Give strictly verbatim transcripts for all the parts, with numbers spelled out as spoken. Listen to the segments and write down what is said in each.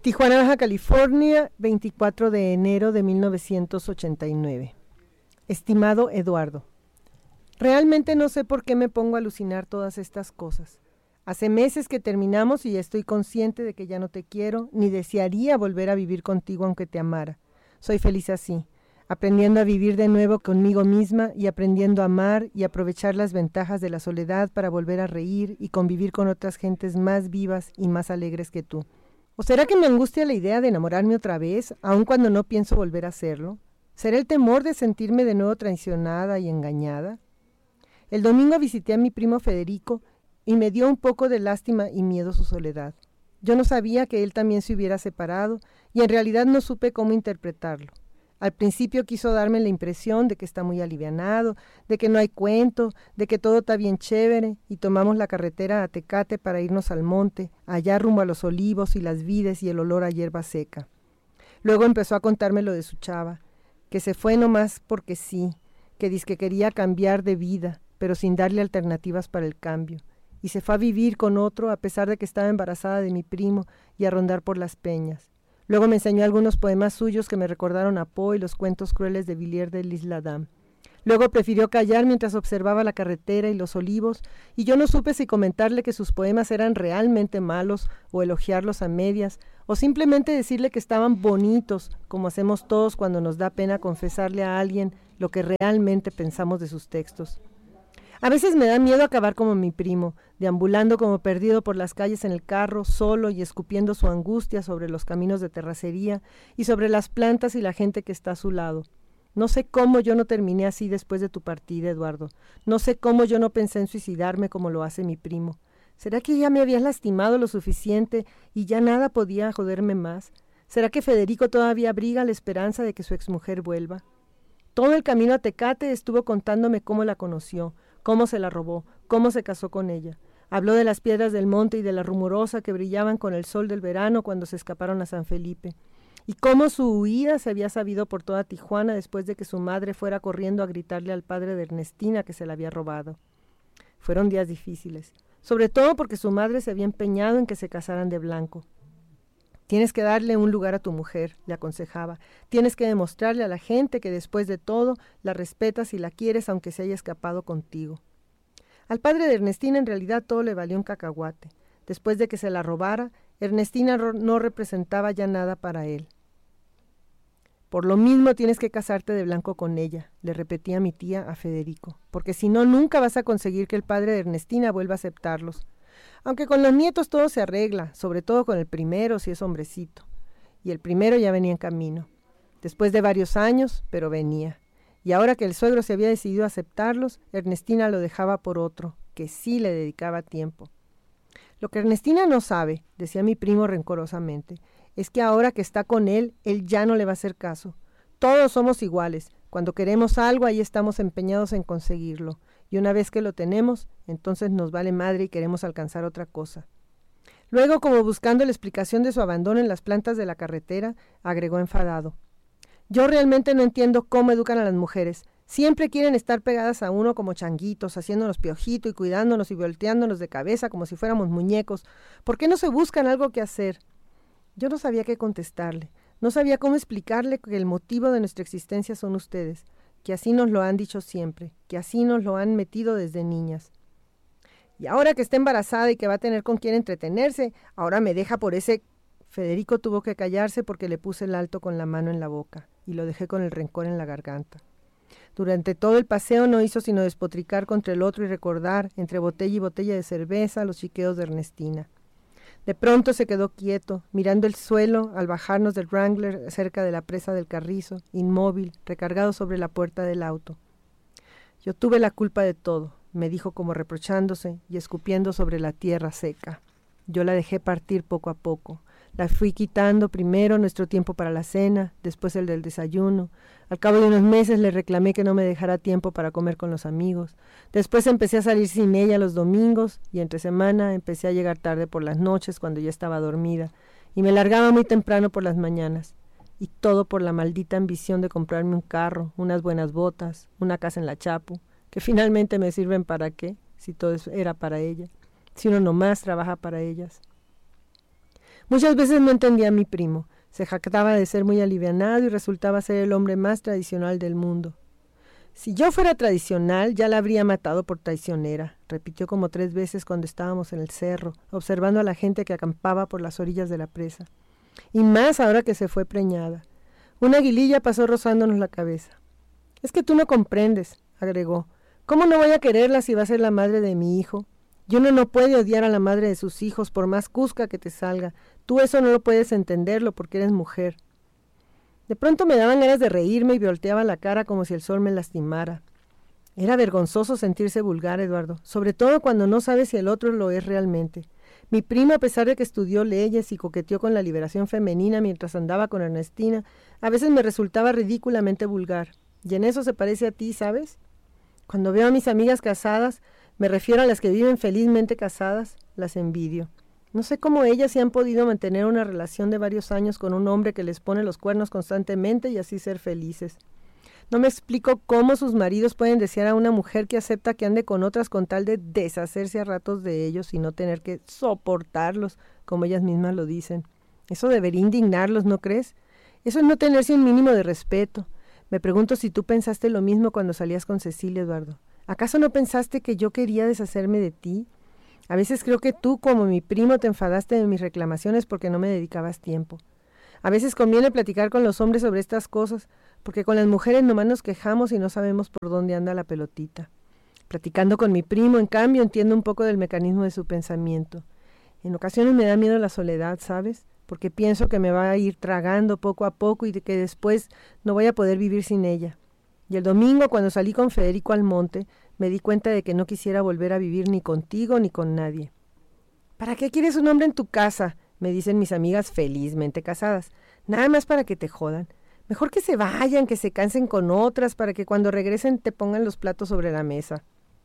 Tijuana, Baja California, veinticuatro de enero de mil novecientos ochenta y nueve. Estimado Eduardo, realmente no sé por qué me pongo a alucinar todas estas cosas. Hace meses que terminamos y estoy consciente de que ya no te quiero, ni desearía volver a vivir contigo aunque te amara. Soy feliz así, aprendiendo a vivir de nuevo conmigo misma y aprendiendo a amar y aprovechar las ventajas de la soledad para volver a reír y convivir con otras gentes más vivas y más alegres que tú. ¿O será que me angustia la idea de enamorarme otra vez, aun cuando no pienso volver a hacerlo? ¿Será el temor de sentirme de nuevo traicionada y engañada? El domingo visité a mi primo Federico y me dio un poco de lástima y miedo su soledad. Yo no sabía que él también se hubiera separado y en realidad no supe cómo interpretarlo. Al principio quiso darme la impresión de que está muy alivianado, de que no hay cuento, de que todo está bien chévere, y tomamos la carretera a Tecate para irnos al monte, allá rumbo a los olivos y las vides y el olor a hierba seca. Luego empezó a contarme lo de su chava, que se fue nomás porque sí, que dizque quería cambiar de vida, pero sin darle alternativas para el cambio, y se fue a vivir con otro a pesar de que estaba embarazada de mi primo y a rondar por las peñas. Luego me enseñó algunos poemas suyos que me recordaron a Poe y los cuentos crueles de Villiers de l'Isle-Adam. Luego prefirió callar mientras observaba la carretera y los olivos, y yo no supe si comentarle que sus poemas eran realmente malos o elogiarlos a medias, o simplemente decirle que estaban bonitos, como hacemos todos cuando nos da pena confesarle a alguien lo que realmente pensamos de sus textos. A veces me da miedo acabar como mi primo, deambulando como perdido por las calles en el carro, solo y escupiendo su angustia sobre los caminos de terracería y sobre las plantas y la gente que está a su lado. No sé cómo yo no terminé así después de tu partida, Eduardo. No sé cómo yo no pensé en suicidarme como lo hace mi primo. ¿Será que ya me habías lastimado lo suficiente y ya nada podía joderme más? ¿Será que Federico todavía abriga la esperanza de que su exmujer vuelva? Todo el camino a Tecate estuvo contándome cómo la conoció, cómo se la robó, cómo se casó con ella. Habló de las piedras del monte y de la rumorosa que brillaban con el sol del verano cuando se escaparon a San Felipe, y cómo su huida se había sabido por toda Tijuana después de que su madre fuera corriendo a gritarle al padre de Ernestina que se la había robado. Fueron días difíciles, sobre todo porque su madre se había empeñado en que se casaran de blanco. Tienes que darle un lugar a tu mujer, le aconsejaba. Tienes que demostrarle a la gente que después de todo la respetas y la quieres aunque se haya escapado contigo. Al padre de Ernestina en realidad todo le valió un cacahuate. Después de que se la robara, Ernestina no representaba ya nada para él. Por lo mismo tienes que casarte de blanco con ella, le repetía mi tía a Federico, porque si no nunca vas a conseguir que el padre de Ernestina vuelva a aceptarlos. Aunque con los nietos todo se arregla, sobre todo con el primero si es hombrecito. Y el primero ya venía en camino. Después de varios años, pero venía. Y ahora que el suegro se había decidido a aceptarlos, Ernestina lo dejaba por otro, que sí le dedicaba tiempo. Lo que Ernestina no sabe, decía mi primo rencorosamente, es que ahora que está con él, él ya no le va a hacer caso. Todos somos iguales. Cuando queremos algo, ahí estamos empeñados en conseguirlo. Y una vez que lo tenemos, entonces nos vale madre y queremos alcanzar otra cosa. Luego, como buscando la explicación de su abandono en las plantas de la carretera, agregó enfadado. Yo realmente no entiendo cómo educan a las mujeres. Siempre quieren estar pegadas a uno como changuitos, haciéndonos piojito y cuidándonos y volteándonos de cabeza como si fuéramos muñecos. ¿Por qué no se buscan algo que hacer? Yo no sabía qué contestarle. No sabía cómo explicarle que el motivo de nuestra existencia son ustedes, que así nos lo han dicho siempre, que así nos lo han metido desde niñas. Y ahora que está embarazada y que va a tener con quién entretenerse, ahora me deja por ese... Federico tuvo que callarse porque le puse el alto con la mano en la boca y lo dejé con el rencor en la garganta. Durante todo el paseo no hizo sino despotricar contra el otro y recordar, entre botella y botella de cerveza, los chiqueos de Ernestina. De pronto se quedó quieto, mirando el suelo al bajarnos del Wrangler cerca de la presa del Carrizo, inmóvil, recargado sobre la puerta del auto. Yo tuve la culpa de todo, me dijo como reprochándose y escupiendo sobre la tierra seca. Yo la dejé partir poco a poco. La fui quitando primero nuestro tiempo para la cena, después el del desayuno. Al cabo de unos meses le reclamé que no me dejara tiempo para comer con los amigos. Después empecé a salir sin ella los domingos y entre semana empecé a llegar tarde por las noches cuando ya estaba dormida y me largaba muy temprano por las mañanas. Y todo por la maldita ambición de comprarme un carro, unas buenas botas, una casa en la Chapu, que finalmente me sirven para qué, si todo eso era para ella, si uno nomás trabaja para ellas. Muchas veces no entendía a mi primo. Se jactaba de ser muy alivianado y resultaba ser el hombre más tradicional del mundo. Si yo fuera tradicional, ya la habría matado por traicionera, repitió como tres veces cuando estábamos en el cerro, observando a la gente que acampaba por las orillas de la presa. Y más ahora que se fue preñada. Una aguililla pasó rozándonos la cabeza. Es que tú no comprendes, agregó. ¿Cómo no voy a quererla si va a ser la madre de mi hijo? Y uno no puede odiar a la madre de sus hijos por más cusca que te salga. Tú eso no lo puedes entenderlo porque eres mujer. De pronto me daban ganas de reírme y volteaba la cara como si el sol me lastimara. Era vergonzoso sentirse vulgar, Eduardo, sobre todo cuando no sabes si el otro lo es realmente. Mi primo, a pesar de que estudió leyes y coqueteó con la liberación femenina mientras andaba con Ernestina, a veces me resultaba ridículamente vulgar. Y en eso se parece a ti, ¿sabes? Cuando veo a mis amigas casadas, me refiero a las que viven felizmente casadas, las envidio. No sé cómo ellas se han podido mantener una relación de varios años con un hombre que les pone los cuernos constantemente y así ser felices. No me explico cómo sus maridos pueden desear a una mujer que acepta que ande con otras con tal de deshacerse a ratos de ellos y no tener que soportarlos, como ellas mismas lo dicen. Eso debería indignarlos, ¿no crees? Eso es no tenerse un mínimo de respeto. Me pregunto si tú pensaste lo mismo cuando salías con Cecilia, Eduardo. ¿Acaso no pensaste que yo quería deshacerme de ti? A veces creo que tú, como mi primo, te enfadaste de mis reclamaciones porque no me dedicabas tiempo. A veces conviene platicar con los hombres sobre estas cosas, porque con las mujeres nomás nos quejamos y no sabemos por dónde anda la pelotita. Platicando con mi primo, en cambio, entiendo un poco del mecanismo de su pensamiento. En ocasiones me da miedo la soledad, ¿sabes? Porque pienso que me va a ir tragando poco a poco y de que después no voy a poder vivir sin ella. Y el domingo, cuando salí con Federico al monte, me di cuenta de que no quisiera volver a vivir ni contigo ni con nadie. ¿Para qué quieres un hombre en tu casa?, me dicen mis amigas felizmente casadas. Nada más para que te jodan. Mejor que se vayan, que se cansen con otras, para que cuando regresen te pongan los platos sobre la mesa.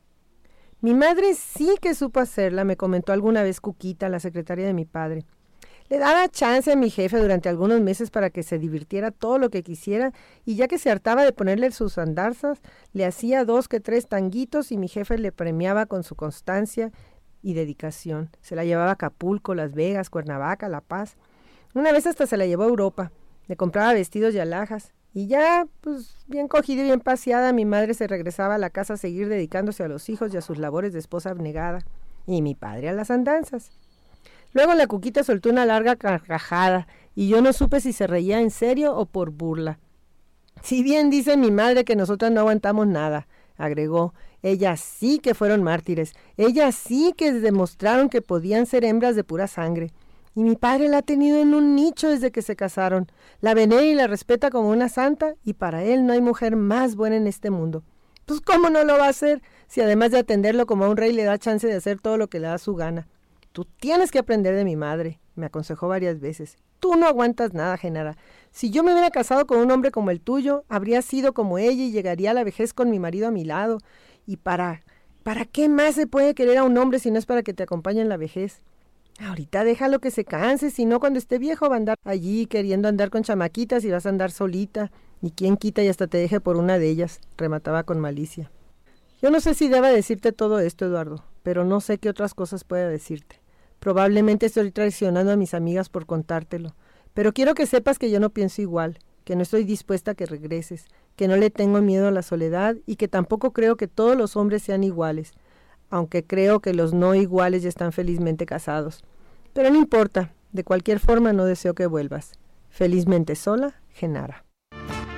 Mi madre sí que supo hacerla, me comentó alguna vez Cuquita, la secretaria de mi padre. Le daba chance a mi jefe durante algunos meses para que se divirtiera todo lo que quisiera y ya que se hartaba de ponerle sus andanzas, le hacía dos que tres tanguitos y mi jefe le premiaba con su constancia y dedicación. Se la llevaba a Acapulco, Las Vegas, Cuernavaca, La Paz. Una vez hasta se la llevó a Europa. Le compraba vestidos y alhajas. Y ya, pues, bien cogida y bien paseada, mi madre se regresaba a la casa a seguir dedicándose a los hijos y a sus labores de esposa abnegada. Y mi padre a las andanzas. Luego la Cuquita soltó una larga carcajada y yo no supe si se reía en serio o por burla. Si bien dice mi madre que nosotras no aguantamos nada, agregó, ellas sí que fueron mártires, ellas sí que demostraron que podían ser hembras de pura sangre. Y mi padre la ha tenido en un nicho desde que se casaron. La venera y la respeta como una santa y para él no hay mujer más buena en este mundo. Pues ¿cómo no lo va a hacer si además de atenderlo como a un rey le da chance de hacer todo lo que le da su gana? Tú tienes que aprender de mi madre, me aconsejó varias veces. Tú no aguantas nada, Genara. Si yo me hubiera casado con un hombre como el tuyo, habría sido como ella y llegaría a la vejez con mi marido a mi lado. ¿Y para, para qué más se puede querer a un hombre si no es para que te acompañe en la vejez? Ahorita déjalo que se canse, si no cuando esté viejo va a andar allí queriendo andar con chamaquitas y vas a andar solita. Y quién quita y hasta te deje por una de ellas, remataba con malicia. Yo no sé si deba decirte todo esto, Eduardo, pero no sé qué otras cosas pueda decirte. Probablemente estoy traicionando a mis amigas por contártelo, pero quiero que sepas que yo no pienso igual, que no estoy dispuesta a que regreses, que no le tengo miedo a la soledad y que tampoco creo que todos los hombres sean iguales, aunque creo que los no iguales ya están felizmente casados. Pero no importa, de cualquier forma no deseo que vuelvas. Felizmente sola, Genara.